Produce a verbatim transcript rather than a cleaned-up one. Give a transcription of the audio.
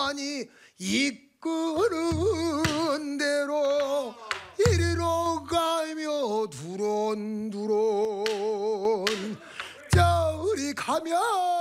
하나님만이 이끄는 대로 이리로 가며 두런두런 저리 가면